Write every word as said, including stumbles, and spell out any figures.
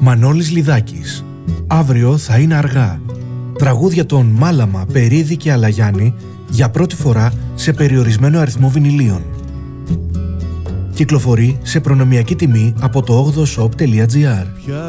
Μανώλης Λιδάκης. Αύριο θα είναι αργά. Τραγούδια των Μάλαμα, Περίδη και Αλαγιάννη για πρώτη φορά σε περιορισμένο αριθμό βινιλίων. Κυκλοφορεί σε προνομιακή τιμή από το όγδοο shop τελεία gr.